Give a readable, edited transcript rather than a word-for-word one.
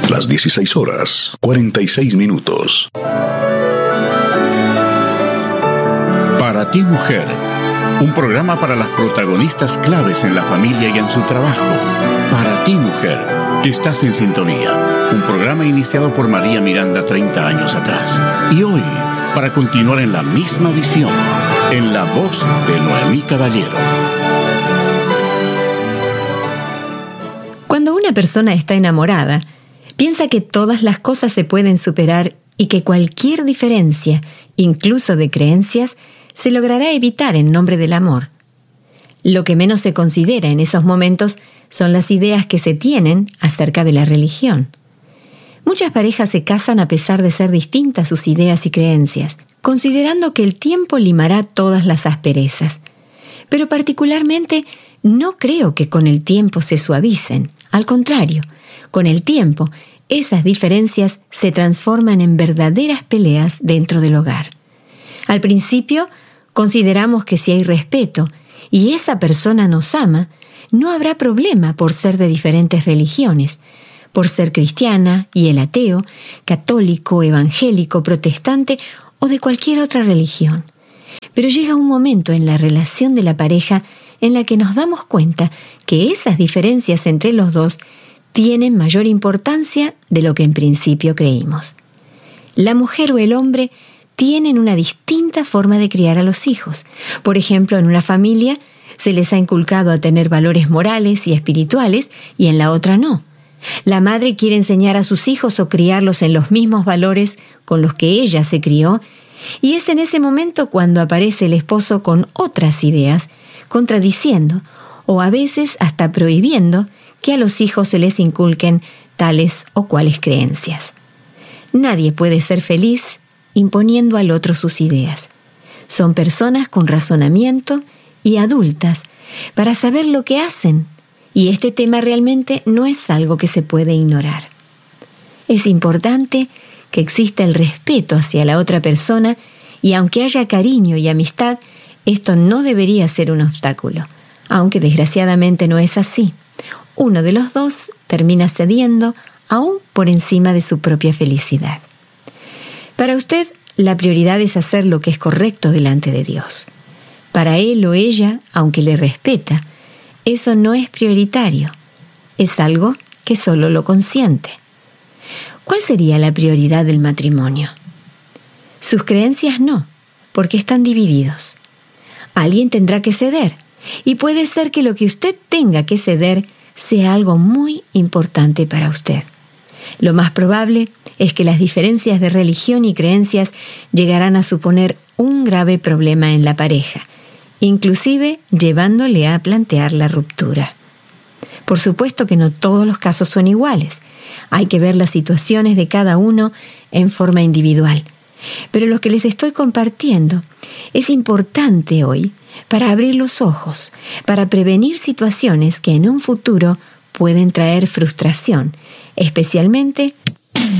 Las 16:46. Para ti, mujer, un programa para las protagonistas claves en la familia y en su trabajo. Para ti, mujer, que estás en sintonía. Un programa iniciado por María Miranda 30 años atrás. Y hoy, para continuar en la misma visión, en la voz de Noemí Caballero. Cuando una persona está enamorada, piensa que todas las cosas se pueden superar y que cualquier diferencia, incluso de creencias, se logrará evitar en nombre del amor. Lo que menos se considera en esos momentos son las ideas que se tienen acerca de la religión. Muchas parejas se casan a pesar de ser distintas sus ideas y creencias, considerando que el tiempo limará todas las asperezas. Pero particularmente, no creo que con el tiempo se suavicen. Al contrario, con el tiempo, esas diferencias se transforman en verdaderas peleas dentro del hogar. Al principio, consideramos que si hay respeto y esa persona nos ama, no habrá problema por ser de diferentes religiones, por ser cristiana y el ateo, católico, evangélico, protestante o de cualquier otra religión. Pero llega un momento en la relación de la pareja en la que nos damos cuenta que esas diferencias entre los dos tienen mayor importancia de lo que en principio creímos. La mujer o el hombre tienen una distinta forma de criar a los hijos. Por ejemplo, en una familia se les ha inculcado a tener valores morales y espirituales y en la otra no. La madre quiere enseñar a sus hijos o criarlos en los mismos valores con los que ella se crió, y es en ese momento cuando aparece el esposo con otras ideas, contradiciendo o a veces hasta prohibiendo que a los hijos se les inculquen tales o cuales creencias. Nadie puede ser feliz imponiendo al otro sus ideas. Son personas con razonamiento y adultas para saber lo que hacen, y este tema realmente no es algo que se puede ignorar. Es importante que exista el respeto hacia la otra persona, y aunque haya cariño y amistad, esto no debería ser un obstáculo, aunque desgraciadamente no es así. Uno de los dos termina cediendo aún por encima de su propia felicidad. Para usted, la prioridad es hacer lo que es correcto delante de Dios. Para él o ella, aunque le respeta, eso no es prioritario. Es algo que solo lo consiente. ¿Cuál sería la prioridad del matrimonio? Sus creencias no, porque están divididos. Alguien tendrá que ceder, y puede ser que lo que usted tenga que ceder sea algo muy importante para usted. Lo más probable es que las diferencias de religión y creencias llegarán a suponer un grave problema en la pareja, inclusive llevándole a plantear la ruptura. Por supuesto que no todos los casos son iguales. Hay que ver las situaciones de cada uno en forma individual. Pero lo que les estoy compartiendo es importante hoy para abrir los ojos, para prevenir situaciones que en un futuro pueden traer frustración, especialmente